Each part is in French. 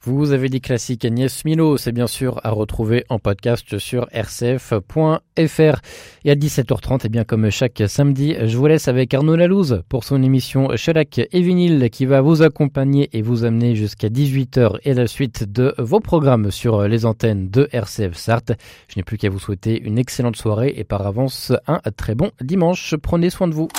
Vous avez des classiques Agnès Milo, c'est bien sûr à retrouver en podcast sur rcf.fr. Et à 17h30, et bien comme chaque samedi, je vous laisse avec Arnaud Lalouse pour son émission Shellac et Vinyle qui va vous accompagner et vous amener jusqu'à 18h et la suite de vos programmes sur les antennes de RCF Sarthe. Je n'ai plus qu'à vous souhaiter une excellente soirée et par avance un très bon dimanche. Prenez soin de vous.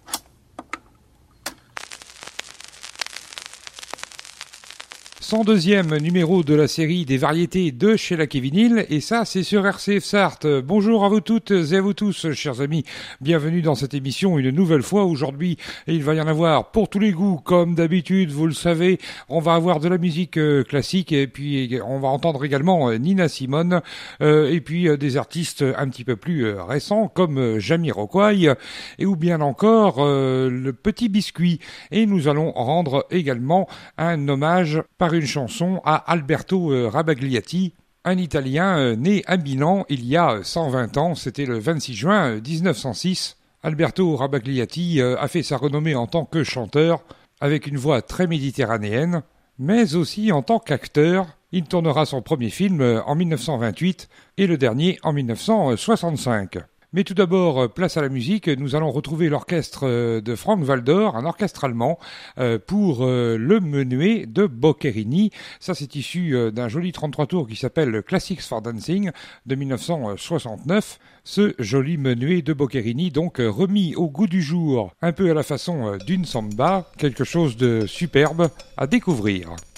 102e numéro de la série des variétés de Shellac et Vinyle, et ça c'est sur RCF Sarthe. Bonjour à vous toutes et à vous tous, chers amis, bienvenue dans cette émission une nouvelle fois. Aujourd'hui, il va y en avoir pour tous les goûts, comme d'habitude, vous le savez, on va avoir de la musique classique, et puis on va entendre également Nina Simone, et puis des artistes un petit peu plus récents, comme Jamiroquai, et ou bien encore le Petit Biscuit. Et nous allons rendre également un hommage par une chanson à Alberto Rabagliati, un Italien né à Milan il y a 120 ans, c'était le 26 juin 1906. Alberto Rabagliati a fait sa renommée en tant que chanteur, avec une voix très méditerranéenne, mais aussi en tant qu'acteur. Il tournera son premier film en 1928 et le dernier en 1965. Mais tout d'abord, place à la musique, nous allons retrouver l'orchestre de Frank Waldor, un orchestre allemand, pour le menuet de Boccherini. Ça, c'est issu d'un joli 33 tours qui s'appelle Classics for Dancing de 1969. Ce joli menuet de Boccherini, donc remis au goût du jour, un peu à la façon d'une samba, quelque chose de superbe à découvrir.